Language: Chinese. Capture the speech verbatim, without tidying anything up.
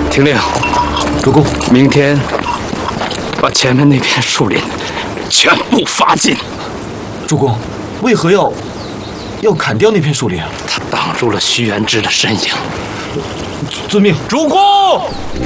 听令， 主公， 明天把前面那片树林全部伐尽。 主公，为何要要砍掉那片树林啊？ 它挡住了徐元之的身影。 遵命。 主公。